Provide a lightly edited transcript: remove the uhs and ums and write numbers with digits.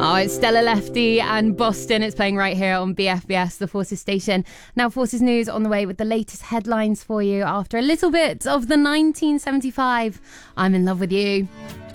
Oh, it's Stella Lefty and Boston. It's playing right here on BFBS, the Forces station. Now, Forces News on the way with the latest headlines for you after a little bit of the 1975 I'm in Love with You.